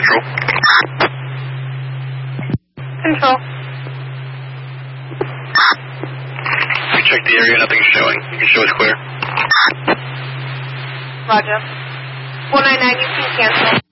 Control. Control. We checked the area, nothing's showing. You can show us clear. Roger. 499, you can cancel.